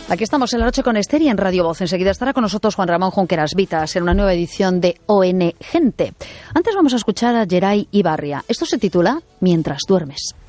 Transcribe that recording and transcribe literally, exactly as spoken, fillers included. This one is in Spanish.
Aquí estamos en la noche con Esther y en Radio Voz. Enseguida estará con nosotros Juan Ramón Junqueras Vitas en una nueva edición de O N Gente. Antes vamos a escuchar a Geray Ibarria. Esto se titula Mientras duermes.